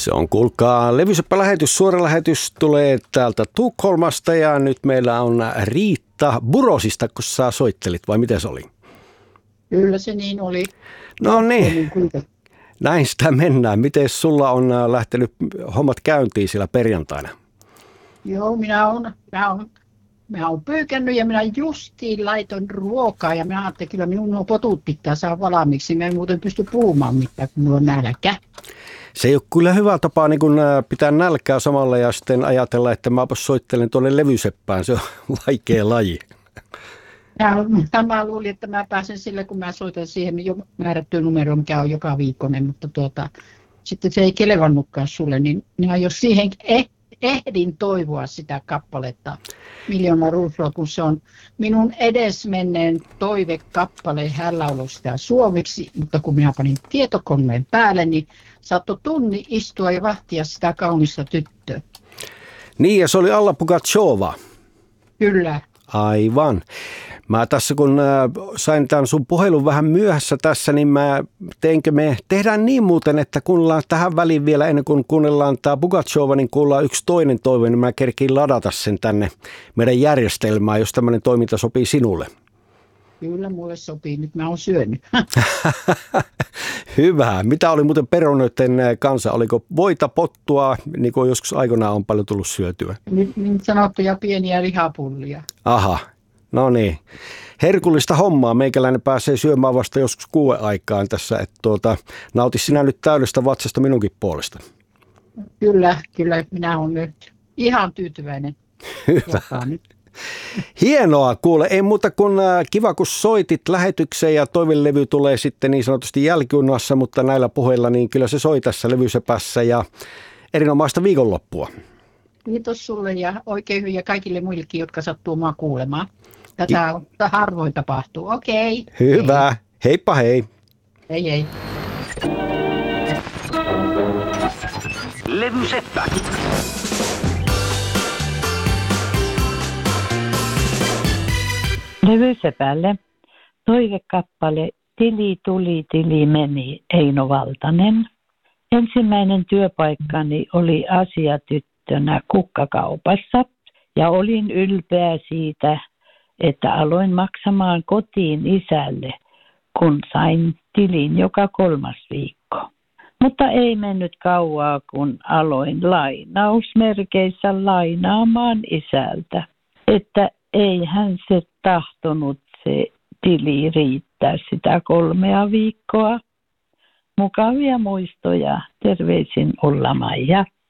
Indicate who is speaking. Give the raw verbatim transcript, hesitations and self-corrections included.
Speaker 1: Se on, kuulkaa, Levyseppä-lähetys, suora lähetys tulee täältä Tukholmasta ja nyt meillä on Riitta Burosista, kun sä soittelit, vai miten se oli?
Speaker 2: Kyllä se niin oli.
Speaker 1: No niin, näin sitä mennään. Miten sulla on lähtenyt hommat käyntiin siellä perjantaina?
Speaker 2: Joo, minä olen, minä olen, minä olen pyykännyt ja minä justiin laitoin ruokaa ja minä ajattelin, että kyllä minun nuo potut pitää saada valmiiksi. Minä en muuten pysty puhumaan mitään, kun minulla on nälkä.
Speaker 1: Se ei ole kyllä hyvä tapa niin kun pitää nälkää samalla ja sitten ajatella, että mä soittelen tuonne Levyseppään. Se on vaikea laji.
Speaker 2: Mä luulin, että mä pääsen sille, kun mä soitan siihen jo määrättyyn numeroon, mikä on joka viikkoinen, mutta tuota, sitten se ei kelevannutkaan sulle, niin minä jos siihen eh, ehdin toivoa sitä kappaletta Miljoona ruusua, kun se on minun edesmenneen toivekappale, hän lauloi sitä suomeksi, mutta kun minä panin tietokoneen päälle, niin saattoi tunni istua ja vahtia sitä kaunista tyttöä.
Speaker 1: Niin, ja se oli Alla Pugacheva.
Speaker 2: Kyllä.
Speaker 1: Aivan. Mä tässä kun sain tämän sun puhelun vähän myöhässä tässä, niin mä teinkö me, tehdään niin muuten, että kuunnellaan tähän väliin vielä ennen kuin kuunnellaan tämä Pugacheva, niin kuullaan yksi toinen toive, niin mä kerkiin ladata sen tänne meidän järjestelmään, jos tämmöinen toiminta sopii sinulle.
Speaker 2: Kyllä, mulle sopii. Nyt mä oon syönyt.
Speaker 1: Hyvä. Mitä oli muuten perunoiden kanssa? Oliko voita, pottua, niin kuin joskus aikoinaan on paljon tullut syötyä?
Speaker 2: Nyt niin sanottuja pieniä lihapullia.
Speaker 1: Aha. No niin. Herkullista hommaa. Meikäläinen pääsee syömään vasta joskus kuuden aikaan tässä. Että tuota, nauti sinä nyt täydestä vatsasta minunkin puolesta.
Speaker 2: Kyllä, kyllä. Minä olen nyt ihan tyytyväinen.
Speaker 1: Hyvä. Hienoa, kuule. Ei muuta kuin kiva, kun soitit lähetykseen ja toivelevy tulee sitten niin sanotusti jälkijunnassa, mutta näillä puheilla niin kyllä se soi tässä Levysepässä ja erinomaista viikonloppua.
Speaker 2: Kiitos sulle ja oikein hyviä kaikille muillekin, jotka sattuu mua kuulemaan. Tätä Ki- harvoin tapahtuu. Okei.
Speaker 1: Hyvä. Hei. Heippa hei.
Speaker 2: Hei hei.
Speaker 3: Levyseppä.
Speaker 4: Levysepälle toivekappale Tili tuli, tili meni, Eino Valtanen. Ensimmäinen työpaikkani oli asiatyttönä kukkakaupassa ja olin ylpeä siitä, että aloin maksamaan kotiin isälle, kun sain tilin joka kolmas viikko. Mutta ei mennyt kauaa, kun aloin lainausmerkeissä lainaamaan isältä, että eihän se tahtonut se tili riittää sitä kolmea viikkoa. Mukavia muistoja. Terveisin Ulla-Maija.